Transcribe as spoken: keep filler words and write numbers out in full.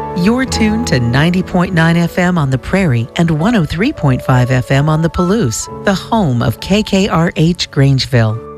You're tuned to ninety point nine F M on the Prairie and one oh three point five F M on the Palouse, the home of K K R H Grangeville.